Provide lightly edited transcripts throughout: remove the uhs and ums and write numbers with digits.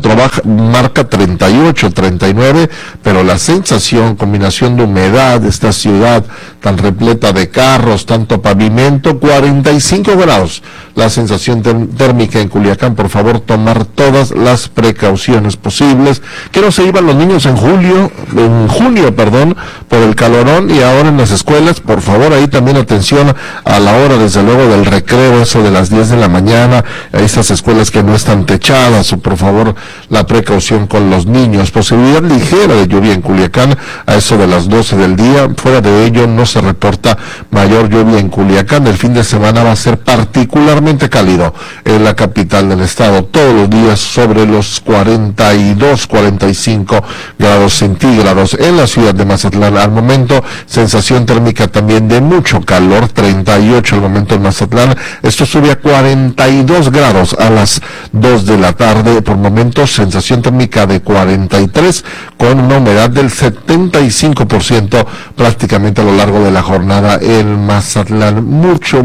termómetro marca 38, 39, pero la sensación, combinación de humedad de esta ciudad tan repleta de carros, tanto pavimento, 45 grados. La sensación térmica en Culiacán. Por favor, tomar todas las precauciones posibles. Que no se iban los niños en junio, por el calorón, y ahora en las escuelas, por favor, ahí también atención a la hora, desde luego, del recreo, eso de las 10 de la mañana, a estas escuelas que no están techadas, o por favor, la precaución con los niños. Posibilidad ligera de lluvia en Culiacán a eso de las 12 del día. Fuera de ello, no se reporta mayor lluvia en Culiacán. El fin de semana va a ser particularmente cálido en la capital del estado, todos los días sobre los 42, 45 grados centígrados. En la ciudad de Mazatlán, al momento, sensación térmica también de mucho calor, 38 al momento en Mazatlán. Esto sube a 42 grados a las 2 de la tarde. Por momentos, sensación térmica de 43, con una humedad del 75% prácticamente a lo largo de la jornada en Mazatlán. Mucho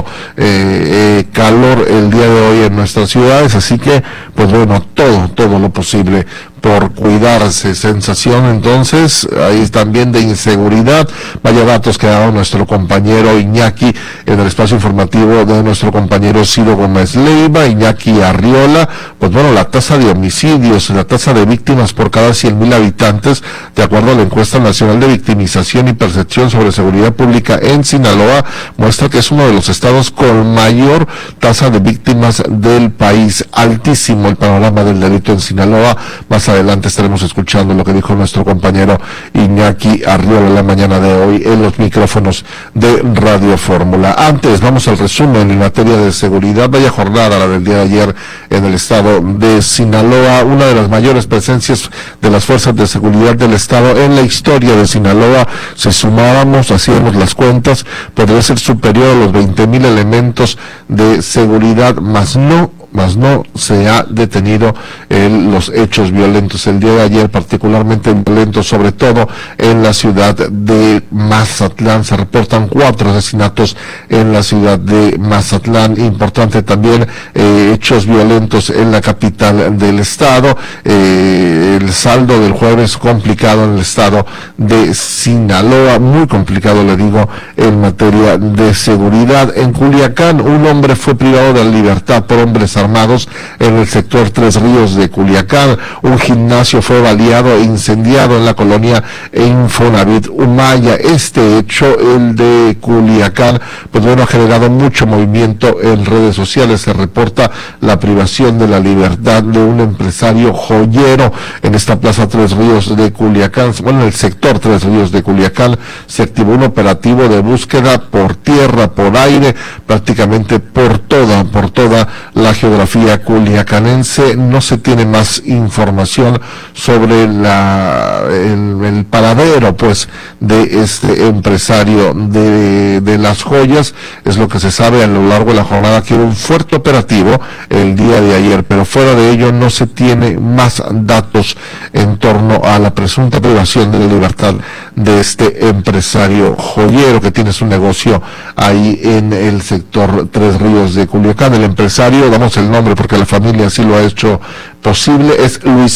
calor el día de hoy en nuestras ciudades, así que, pues bueno, todo lo posible por cuidarse. Sensación entonces ahí también de inseguridad. Vaya datos que ha dado nuestro compañero Iñaki en el espacio informativo de nuestro compañero Ciro Gómez Leiva, Iñaki Arriola. Pues bueno, la tasa de homicidios, la tasa de víctimas por cada 100,000 habitantes, de acuerdo a la encuesta nacional de victimización y percepción sobre seguridad pública en Sinaloa, muestra que es uno de los estados con mayor tasa de víctimas del país. Altísimo el panorama del delito en Sinaloa. Más adelante estaremos escuchando lo que dijo nuestro compañero Iñaki Arriola la mañana de hoy en los micrófonos de Radio Fórmula. Antes, vamos al resumen en materia de seguridad. Vaya jornada la del día de ayer en el estado de Sinaloa, una de las mayores presencias de las fuerzas de seguridad del estado en la historia de Sinaloa. Si sumábamos, hacíamos las cuentas, podría ser superior a los 20,000 elementos de seguridad, más no se ha detenido los hechos violentos. El día de ayer particularmente violentos, sobre todo en la ciudad de Mazatlán. Se reportan 4 asesinatos en la ciudad de Mazatlán. Importante también hechos violentos en la capital del estado. El saldo del jueves complicado en el estado de Sinaloa, muy complicado, le digo, en materia de seguridad. En Culiacán, un hombre fue privado de la libertad por hombres armados en el sector Tres Ríos de Culiacán. Un gimnasio fue baleado e incendiado en la colonia Infonavit Humaya. Este hecho, el de Culiacán, pues bueno, ha generado mucho movimiento en redes sociales. Se reporta la privación de la libertad de un empresario joyero en esta plaza Tres Ríos de Culiacán. Bueno, en el sector Tres Ríos de Culiacán se activó un operativo de búsqueda por tierra, por aire, prácticamente por toda la geografía culiacanense. No se tiene más información sobre el paradero, pues, de este empresario de las joyas. Es lo que se sabe a lo largo de la jornada, que hubo un fuerte operativo el día de ayer, pero fuera de ello no se tiene más datos en torno a la presunta privación de la libertad de este empresario joyero que tiene su negocio ahí en el sector Tres Ríos de Culiacán. El empresario, damos el nombre porque la familia así lo ha hecho posible, es Luis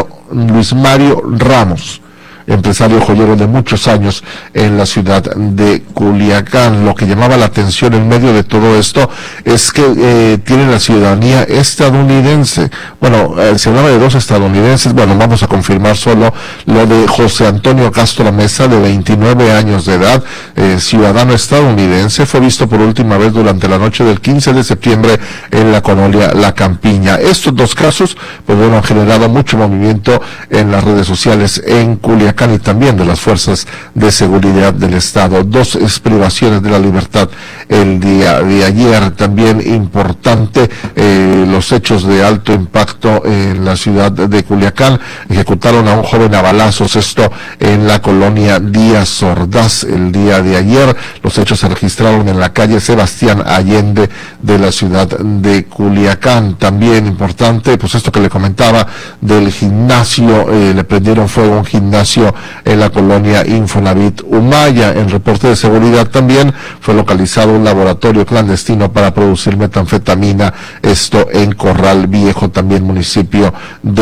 Mario Ramos, empresario joyero de muchos años en la ciudad de Culiacán. Lo que llamaba la atención en medio de todo esto es que tiene la ciudadanía estadounidense. Bueno, se hablaba de 2 estadounidenses. Bueno, vamos a confirmar solo lo de José Antonio Castro Mesa, de 29 años de edad, ciudadano estadounidense. Fue visto por última vez durante la noche del 15 de septiembre en la colonia La Campiña. Estos 2 casos, pues bueno, han generado mucho movimiento en las redes sociales en Culiacán y también de las fuerzas de seguridad del estado. 2 privaciones de la libertad el día de ayer. También importante, los hechos de alto impacto en la ciudad de Culiacán. Ejecutaron a un joven a balazos, esto en la colonia Díaz Ordaz el día de ayer. Los hechos se registraron en la calle Sebastián Allende de la ciudad de Culiacán. También importante, pues esto que le comentaba del gimnasio, le prendieron fuego a un gimnasio en la colonia Infonavit Humaya. En reporte de seguridad también fue localizado un laboratorio clandestino para producir metanfetamina, esto en Corral Viejo, también municipio de